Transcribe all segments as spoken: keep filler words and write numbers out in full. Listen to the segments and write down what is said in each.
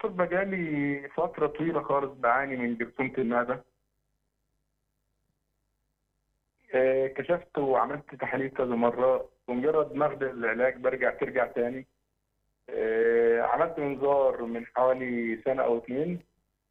دكتور، بقالي فترة طويلة خالص بعاني من جرثومة المعدة. آه، كشفت وعملت تحاليل كذا مرة، ومجرد ما اخد العلاج برجع ترجع تاني. آه، عملت منظار من حوالي سنة أو اتنين.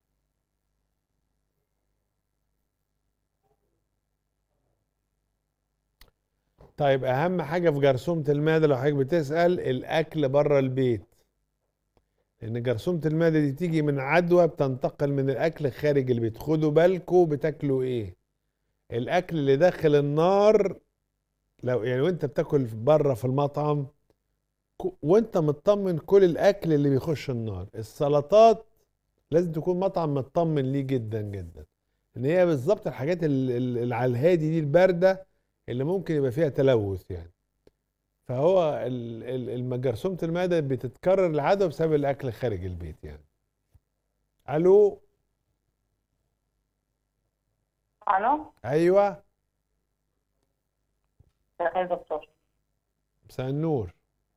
طيب اهم حاجه في جرثومه المعده لو حضرتك بتسال الاكل بره البيت، لان جرثومه المعده دي تيجي من عدوى بتنتقل من الاكل خارج البيت. خدوا بالكم بتاكلوا ايه. الاكل اللي داخل النار، لو يعني وانت بتاكل بره في المطعم ك- وانت مطمن كل الاكل اللي بيخش النار. السلطات لازم تكون مطعم مطمن ليه جدا جدا، ان هي بالظبط الحاجات ال- ال- اللي على الهادي دي البارده اللي ممكن يبقى فيها تلوث يعني. فهو ال- ال- الم- جرثومه المعده بتتكرر العدوى بسبب الاكل خارج البيت يعني. الو. الو. ايوه. مساء الخير دكتور. مساء النور.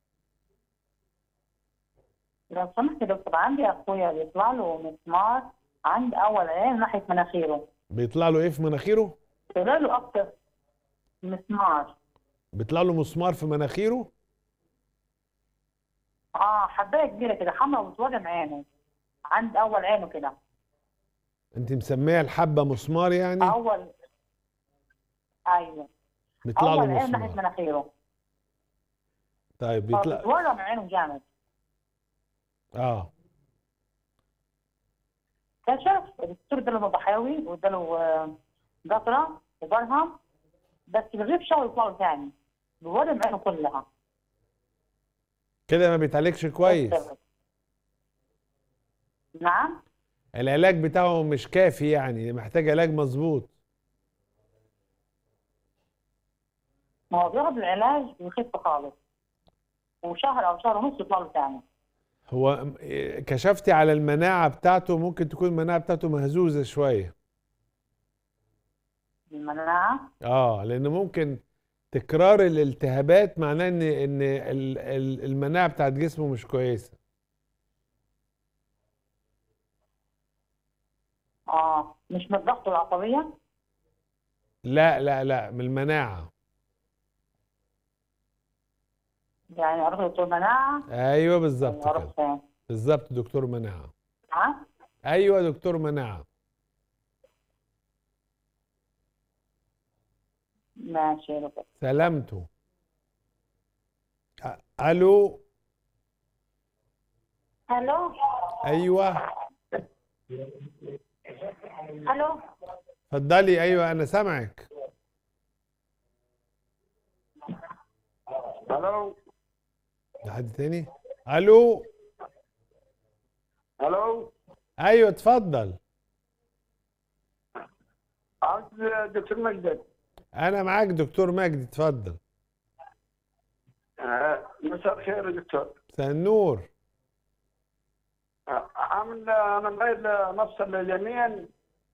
لو سمحت يا دكتور، عندي اخويا بيطلع له مسمار عند اول عين ناحيه مناخيره. بيطلع له ايه في مناخيره؟ طلع له اكتر مسمار. بيطلع له مسمار في مناخيره. اه، حبايه كبيره كده حمراء وتوجع عينه عند اول عينه كده. انت مسميه الحبه مسمار يعني؟ اول ايوه، بيطلع له اول عين ناحيه مسمار. مناخيره، طيب بيطلع. فبتورم عينه جامد. اه. كشف الدكتور اداله ضحاوي واداله آه، قطره وبرهم، بس بيغيب شهر يطلع له ثاني، بيورم عينه كلها. كده ما بيتعالجش إيه كويس. السبب؟ نعم. العلاج بتاعه مش كافي يعني، محتاج علاج مظبوط. ما هو بياخد العلاج بيخف خالص، وشهر او شهر ونص يطلع له ثاني. هو م- كشفتي على المناعة بتاعته؟ ممكن تكون المناعة بتاعته مهزوزة شوية. المناعه. اه، لان ممكن تكرار الالتهابات معناه ان ان ال- ال- المناعة بتاعت جسمه مش كويسة. اه، مش من الضغط العصبيه. لا لا لا، من المناعة. يعني اروح لدكتور مناعه ايوه بالظبط ولا اروح كده. فين؟ بالظبط دكتور مناعة. ها. ايوه دكتور مناعة. ماشي يا دكتور. سلامته. أ- الو. الو. ايوه. الو. اتفضلي. ايوه انا سامعك. ألو. ده حد تاني. الو. ألو. ايوه اتفضل. عاوز دكتور مجد. انا معاك دكتور مجدي، اتفضل. آه، مساء الخير يا دكتور. مساء النور. آه، عامل أنا مغير مفصل اليمين،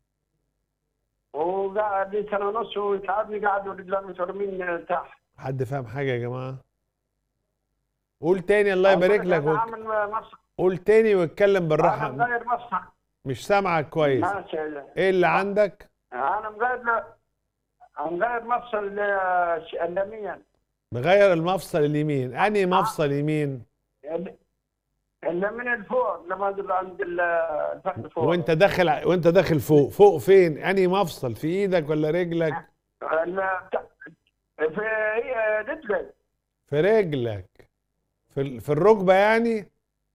وقاعد لي سنة ونص ويتعبني، قاعد ورجلي متورمين تحت. حد فاهم حاجه يا جماعه؟ قول تاني الله أقول يبارك لك لك أنا وك... عامل مفصل. قول تاني واتكلم أنا بالراحه. مغير مفصل. مش سامعك كويس. ماشي. ايه اللي عندك؟ أنا مغير أنا مغير مفصل آه، اليمين. مغير المفصل اليمين. انهي مفصل يمين؟ اليمين الفوق، لما أدل عند ال- الفخذ فوق. وانت داخل ع- وانت داخل فوق فوق فين؟ انهي مفصل؟ في ايدك ولا رجلك؟ ال- في هي رجلي. في رجلك. في ال- في الركبه يعني؟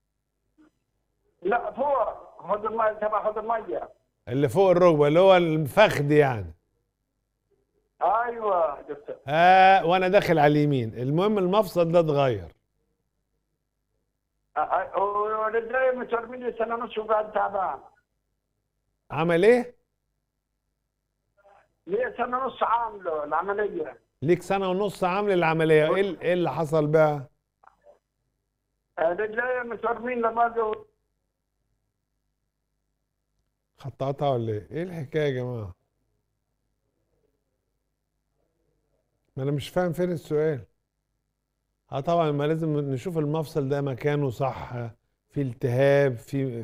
لا، فوق حوض المية، تبع حوض المية. اللي فوق الركبه اللي هو الفخذ يعني. ايوه دكتور. آه وانا داخل على اليمين. المهم المفصل ده اتغير. ورجلي متورمين لي سنه ونص وقاعد تعبان. عمل ايه؟ لي سنه ونص عامله العمليه. ليك سنة ونص عامل العملية. ايه ال- ايه اللي حصل بقى؟ رجلي متورمين لما جو. خط قطع ولا ايه؟ ايه الحكاية يا جماعة؟ ما انا مش فاهم فين السؤال. اه طبعا ما لازم نشوف المفصل ده مكانه صح، في التهاب، في